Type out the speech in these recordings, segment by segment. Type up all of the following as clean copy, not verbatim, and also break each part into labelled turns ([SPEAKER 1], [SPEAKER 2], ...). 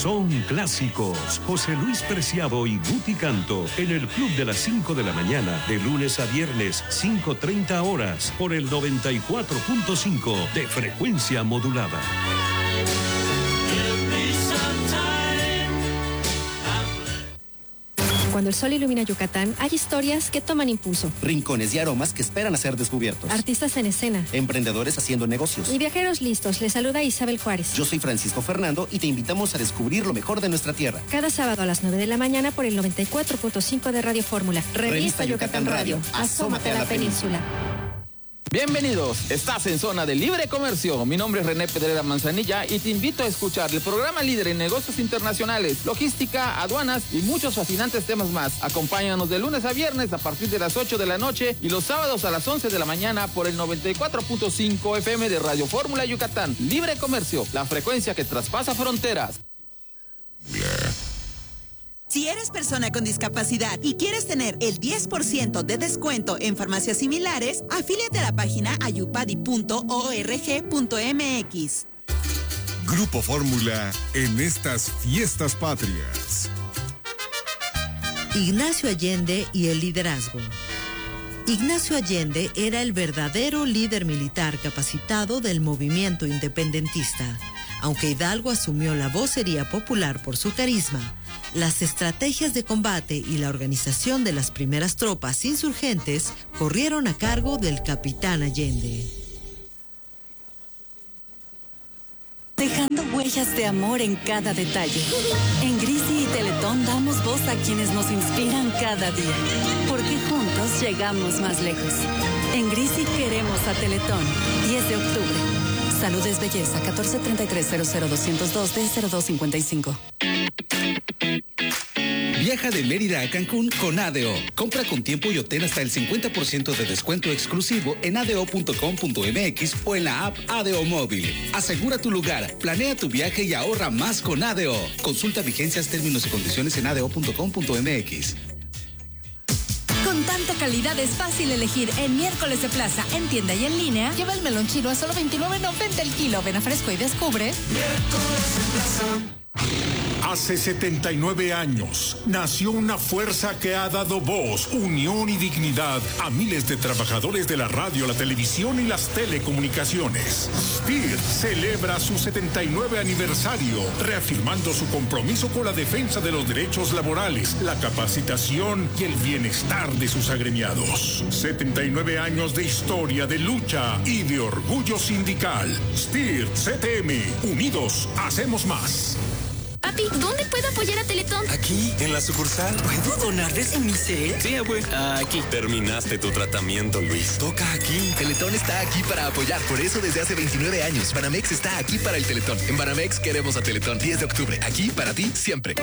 [SPEAKER 1] son clásicos. José Luis Preciado y Guti Canto en el Club de las 5 de la mañana, de lunes a viernes, 5:30 horas, por el 94.5 de frecuencia modulada.
[SPEAKER 2] Cuando el sol ilumina Yucatán, hay historias que toman impulso.
[SPEAKER 3] Rincones y aromas que esperan a ser descubiertos.
[SPEAKER 2] Artistas en escena.
[SPEAKER 3] Emprendedores haciendo negocios.
[SPEAKER 2] Y viajeros listos. Les saluda Isabel Juárez.
[SPEAKER 3] Yo soy Francisco Fernando y te invitamos a descubrir lo mejor de nuestra tierra.
[SPEAKER 2] Cada sábado a las 9 de la mañana por el 94.5 de Radio Fórmula. Revista Yucatán Radio. Asómate a la península.
[SPEAKER 4] Bienvenidos, estás en Zona de Libre Comercio. Mi nombre es René Pedrera Manzanilla y te invito a escuchar el programa líder en negocios internacionales, logística, aduanas y muchos fascinantes temas más. Acompáñanos de lunes a viernes a partir de las 8 de la noche y los sábados a las 11 de la mañana por el 94.5 FM de Radio Fórmula Yucatán. Libre Comercio, la frecuencia que traspasa fronteras.
[SPEAKER 5] Si eres persona con discapacidad y quieres tener el 10% de descuento en farmacias similares, afíliate a la página ayupadi.org.mx.
[SPEAKER 6] Grupo Fórmula en estas fiestas patrias.
[SPEAKER 7] Ignacio Allende y el liderazgo. Ignacio Allende era el verdadero líder militar capacitado del movimiento independentista. Aunque Hidalgo asumió la vocería popular por su carisma, las estrategias de combate y la organización de las primeras tropas insurgentes corrieron a cargo del capitán Allende.
[SPEAKER 8] Dejando huellas de amor en cada detalle. En Grisi y Teletón damos voz a quienes nos inspiran cada día, porque juntos llegamos más lejos. En Grisi queremos a Teletón. 10 de octubre. Salud es belleza. 1433-00202-D0255.
[SPEAKER 9] Viaja de Mérida a Cancún con ADO. Compra con tiempo y obtén hasta el 50% de descuento exclusivo en ado.com.mx o en la app ADO Móvil. Asegura tu lugar, planea tu viaje y ahorra más con ADO. Consulta vigencias, términos y condiciones en ado.com.mx.
[SPEAKER 10] Con tanta calidad es fácil elegir en Miércoles de Plaza, en tienda y en línea. Lleva el melón chino a solo $29.90 el kilo. Ven a Fresco y descubre.
[SPEAKER 11] Miércoles de Plaza. Hace 79 años nació una fuerza que ha dado voz, unión y dignidad a miles de trabajadores de la radio, la televisión y las telecomunicaciones. SPIR celebra su 79 aniversario, reafirmando su compromiso con la defensa de los derechos laborales, la capacitación y el bienestar de sus agremiados. 79 años de historia, de lucha y de orgullo sindical. SPIR CTM, unidos hacemos más.
[SPEAKER 10] Papi, ¿dónde puedo apoyar a Teletón?
[SPEAKER 12] Aquí, en la sucursal.
[SPEAKER 10] ¿Puedo donarles en mi cel?
[SPEAKER 12] Sí, abue. Aquí. Terminaste tu tratamiento, Luis.
[SPEAKER 13] Toca aquí. Teletón está aquí para apoyar. Por eso desde hace 29 años, Banamex está aquí para el Teletón. En Banamex queremos a Teletón. 10 de octubre. Aquí para ti, siempre.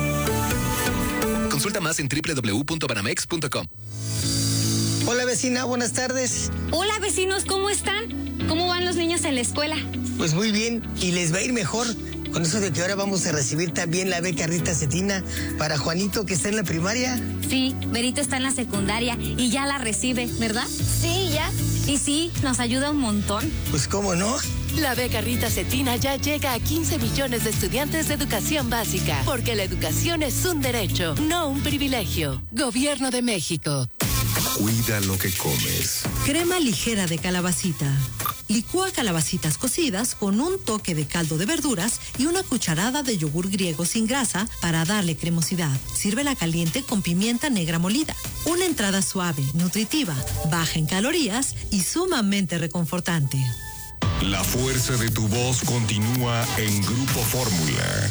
[SPEAKER 13] Consulta más en www.banamex.com.
[SPEAKER 14] Hola, vecina. Buenas tardes.
[SPEAKER 15] Hola, vecinos. ¿Cómo están? ¿Cómo van los niños en la escuela?
[SPEAKER 14] Pues muy bien. Y les va a ir mejor. Con eso de que ahora vamos a recibir también la beca Rita Cetina para Juanito, que está en la primaria.
[SPEAKER 15] Sí, Berito está en la secundaria y ya la recibe, ¿verdad? Sí, ya. Y sí, nos ayuda un montón.
[SPEAKER 14] Pues cómo no.
[SPEAKER 16] La beca Rita Cetina ya llega a 15 millones de estudiantes de educación básica, porque la educación es un derecho, no un privilegio. Gobierno de México.
[SPEAKER 6] Cuida lo que comes.
[SPEAKER 7] Crema ligera de calabacita. Licúa calabacitas cocidas con un toque de caldo de verduras y una cucharada de yogur griego sin grasa para darle cremosidad. Sírvela caliente con pimienta negra molida. Una entrada suave, nutritiva, baja en calorías y sumamente reconfortante.
[SPEAKER 6] La fuerza de tu voz continúa en Grupo Fórmula.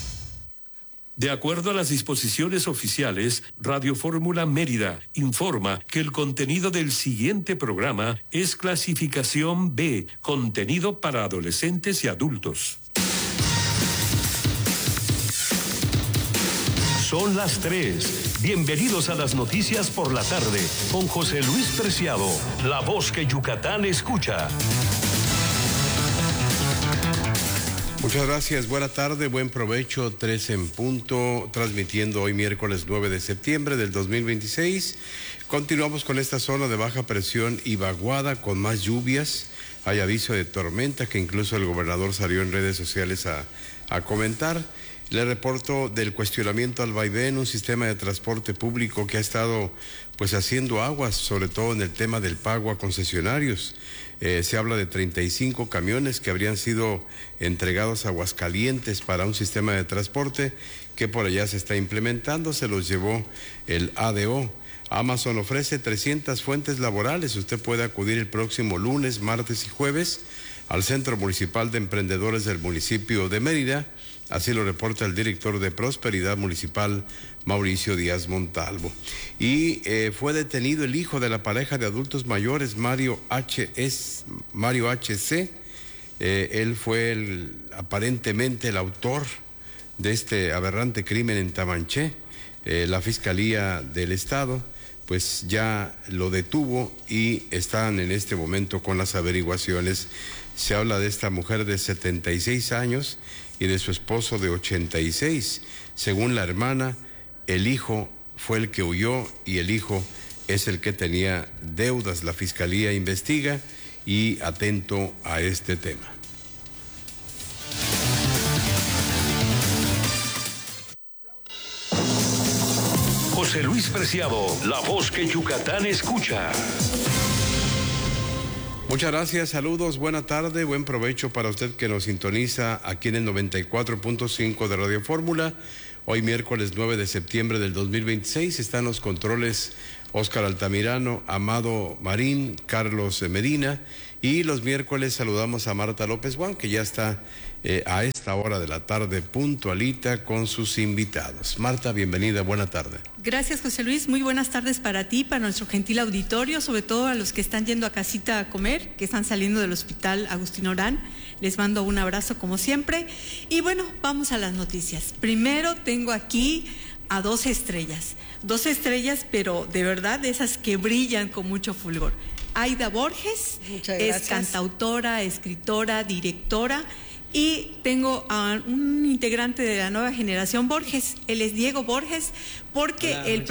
[SPEAKER 1] De acuerdo a las disposiciones oficiales, Radio Fórmula Mérida informa que el contenido del siguiente programa es clasificación B, contenido para adolescentes y adultos. Son las 3. Bienvenidos a las noticias por la tarde con José Luis Preciado, la voz que Yucatán escucha.
[SPEAKER 17] Muchas gracias, buena tarde, buen provecho, 3 en punto, transmitiendo hoy miércoles 9 de septiembre del 2026. Continuamos con esta zona de baja presión y vaguada con más lluvias. Hay aviso de tormenta que incluso el gobernador salió en redes sociales a comentar. Le reporto del cuestionamiento al vaivén, un sistema de transporte público que ha estado pues haciendo aguas, sobre todo en el tema del pago a concesionarios. Se habla de 35 camiones que habrían sido entregados a Aguascalientes para un sistema de transporte que por allá se está implementando, se los llevó el ADO. Amazon ofrece 300 fuentes laborales. Usted puede acudir el próximo lunes, martes y jueves al Centro Municipal de Emprendedores del municipio de Mérida. Así lo reporta el director de Prosperidad Municipal, Mauricio Díaz Montalvo. Y fue detenido el hijo de la pareja de adultos mayores, Mario H.C. Él fue aparentemente el autor de este aberrante crimen en Tamanché. La Fiscalía del Estado pues ya lo detuvo y están en este momento con las averiguaciones. Se habla de esta mujer de 76 años y de su esposo de 86. Según la hermana, el hijo fue el que huyó y el hijo es el que tenía deudas. La Fiscalía investiga y atento a este tema.
[SPEAKER 1] José Luis Preciado, la voz que Yucatán escucha.
[SPEAKER 17] Muchas gracias, saludos, buena tarde, buen provecho para usted que nos sintoniza aquí en el 94.5 de Radio Fórmula. Hoy miércoles 9 de septiembre del 2026 están los controles Óscar Altamirano, Amado Marín, Carlos Medina, y los miércoles saludamos a Marta López Guam, que ya está a esta hora de la tarde puntualita con sus invitados. Marta, bienvenida, buena tarde.
[SPEAKER 18] Gracias, José Luis, muy buenas tardes para ti, para nuestro gentil auditorio, sobre todo a los que están yendo a casita a comer, que están saliendo del Hospital Agustín Orán. Les mando un abrazo como siempre. Y bueno, vamos a las noticias. Primero tengo aquí a dos estrellas, pero de verdad de esas que brillan con mucho fulgor. Aida Borges es cantautora, escritora, directora, y tengo a un integrante de la nueva generación Borges. Él es Diego Borges, porque el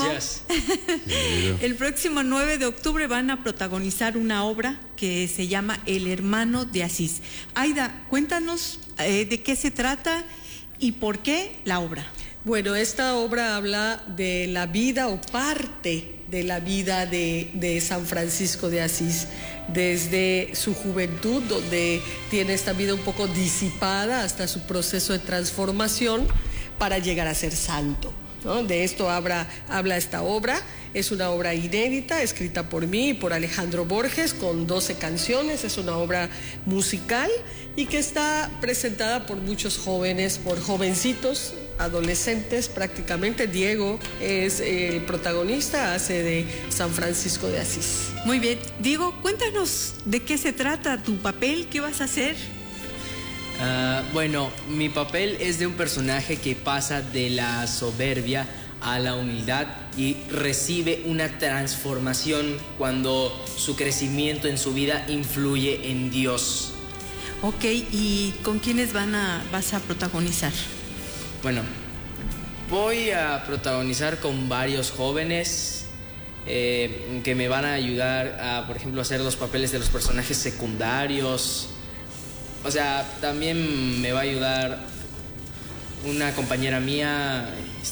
[SPEAKER 18] próximo 9 de octubre van a protagonizar una obra que se llama El Hermano de Asís. Aida, cuéntanos de qué se trata y por qué la obra.
[SPEAKER 19] Bueno, esta obra habla de la vida o parte de la vida de San Francisco de Asís, desde su juventud, donde tiene esta vida un poco disipada, hasta su proceso de transformación para llegar a ser santo, ¿no? De esto habla esta obra. Es una obra inédita, escrita por mí y por Alejandro Borges, con 12 canciones. Es una obra musical y que está presentada por muchos jóvenes, por jovencitos, adolescentes prácticamente. Diego es el protagonista, hace de San Francisco de Asís.
[SPEAKER 18] Muy bien. Diego, cuéntanos de qué se trata tu papel, qué vas a hacer.
[SPEAKER 20] Bueno, mi papel es de un personaje que pasa de la soberbia a la humildad y recibe una transformación cuando su crecimiento en su vida influye en Dios.
[SPEAKER 18] Ok, ¿y con quiénes vas a protagonizar?
[SPEAKER 20] Bueno, voy a protagonizar con varios jóvenes que me van a ayudar a, por ejemplo, hacer los papeles de los personajes secundarios. O sea, también me va a ayudar una compañera mía,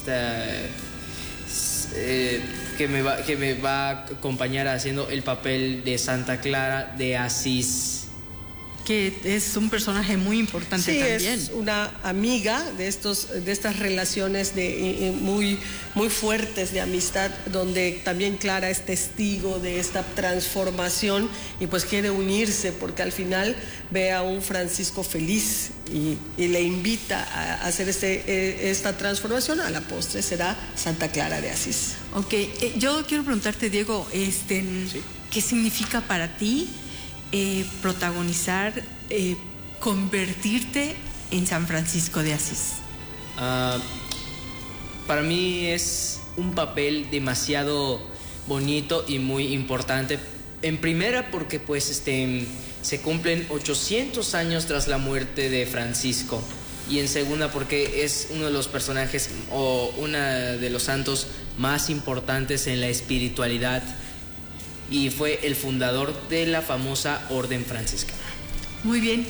[SPEAKER 20] que me va a acompañar haciendo el papel de Santa Clara de Asís.
[SPEAKER 18] Que es un personaje muy importante también.
[SPEAKER 19] Sí, es una amiga de estas relaciones muy fuertes de amistad, donde también Clara es testigo de esta transformación y pues quiere unirse, porque al final ve a un Francisco feliz y le invita a hacer esta transformación. A la postre será Santa Clara de Asís.
[SPEAKER 18] Ok, yo quiero preguntarte, Diego,
[SPEAKER 20] ¿sí?
[SPEAKER 18] ¿Qué significa para ti protagonizar, convertirte en San Francisco de Asís?
[SPEAKER 20] Para mí es un papel demasiado bonito y muy importante. En primera, porque pues se cumplen 800 años tras la muerte de Francisco, y en segunda porque es uno de los personajes o uno de los santos más importantes en la espiritualidad, y fue el fundador de la famosa Orden Franciscana.
[SPEAKER 18] Muy bien.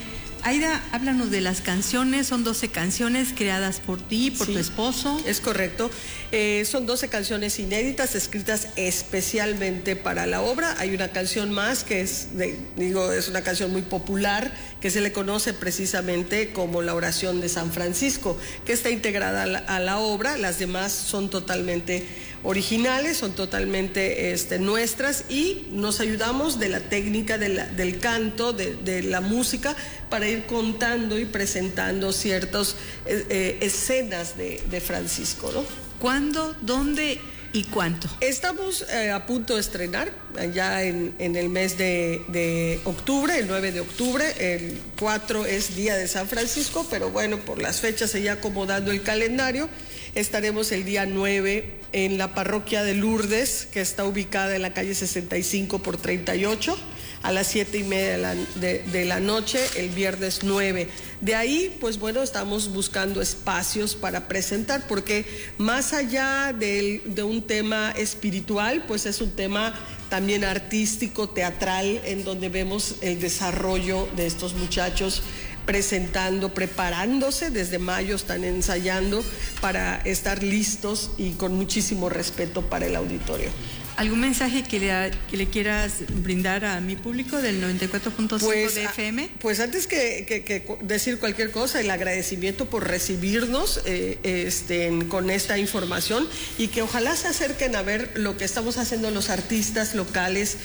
[SPEAKER 18] Aida, háblanos de las canciones. Son 12 canciones creadas por ti, por tu esposo.
[SPEAKER 19] Es correcto. Son 12 canciones inéditas escritas especialmente para la obra. Hay una canción más que es una canción muy popular que se le conoce precisamente como la oración de San Francisco, que está integrada a la obra. Las demás son totalmente originales, son totalmente nuestras, y nos ayudamos de la técnica del canto, de la música, para ir contando y presentando ciertas escenas de Francisco, ¿no?
[SPEAKER 18] ¿Cuándo, dónde y cuánto?
[SPEAKER 19] Estamos a punto de estrenar ya en el mes de octubre, el 9 de octubre. El 4 es Día de San Francisco, pero bueno, por las fechas se ya acomodando el calendario. Estaremos el día 9 en la parroquia de Lourdes, que está ubicada en la calle 65 por 38, a las 7:30 de la noche, el viernes 9. De ahí, pues bueno, estamos buscando espacios para presentar, porque más allá de un tema espiritual, pues es un tema también artístico, teatral, en donde vemos el desarrollo de estos muchachos presentando, preparándose. Desde mayo están ensayando para estar listos y con muchísimo respeto para el auditorio.
[SPEAKER 18] ¿Algún mensaje que le quieras brindar a mi público del 94.5 de FM?
[SPEAKER 19] Pues antes que decir cualquier cosa, el agradecimiento por recibirnos con esta información, y que ojalá se acerquen a ver lo que estamos haciendo los artistas locales,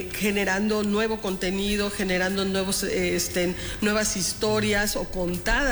[SPEAKER 19] generando nuevo contenido, generando nuevas historias o contadas